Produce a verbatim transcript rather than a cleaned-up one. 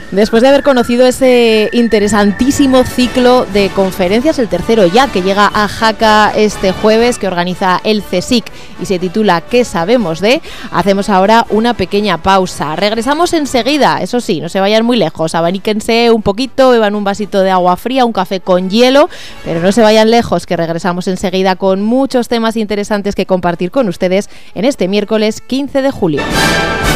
Después de haber conocido ese interesantísimo ciclo de conferencias, el tercero ya, que llega a Jaca este jueves, que organiza el CSIC y se titula ¿Qué sabemos de?, hacemos ahora una pequeña pausa. Regresamos enseguida, eso sí, no se vayan muy lejos, abaníquense un poquito, beban un vasito de agua fría, un café con hielo, pero no se vayan lejos, que regresamos enseguida con muchos temas interesantes que compartir con ustedes en este miércoles quince de julio.